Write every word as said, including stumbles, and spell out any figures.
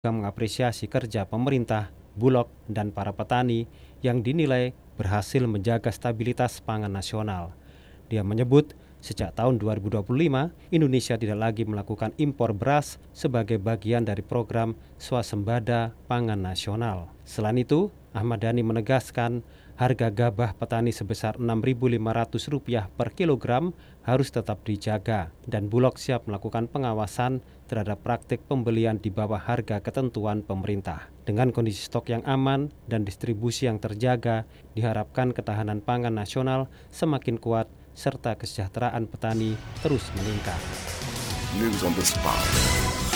mengapresiasi kerja pemerintah, Bulog, dan para petani yang dinilai berhasil menjaga stabilitas pangan nasional. Dia menyebut, sejak tahun dua ribu dua puluh lima, Indonesia tidak lagi melakukan impor beras sebagai bagian dari program swasembada pangan nasional. Selain itu, Ahmad Dhani menegaskan harga gabah petani sebesar enam ribu lima ratus rupiah per kilogram harus tetap dijaga dan Bulog siap melakukan pengawasan terhadap praktik pembelian di bawah harga ketentuan pemerintah. Dengan kondisi stok yang aman dan distribusi yang terjaga, diharapkan ketahanan pangan nasional semakin kuat serta kesejahteraan petani terus meningkat. News on the spot.